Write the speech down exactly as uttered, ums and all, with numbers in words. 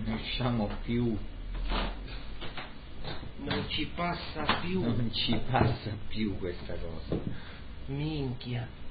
riusciamo più, non ci passa più. non ci passa più questa cosa. Minchia.